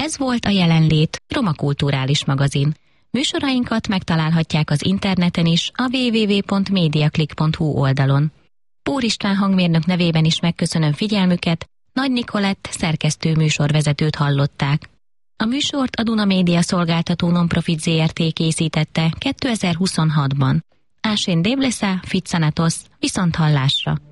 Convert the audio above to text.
Ez volt a Jelenlét, Roma Kulturális Magazin. Műsorainkat megtalálhatják az interneten is a www.mediaclick.hu oldalon. Pór István hangmérnök nevében is megköszönöm figyelmüket, Nagy Nikolett szerkesztő műsorvezetőt hallották. A műsort a Duna Média Szolgáltató Nonprofit Zrt. Készítette 2026-ban. Ásén Débleszá, Fitzanatos, viszonthallásra!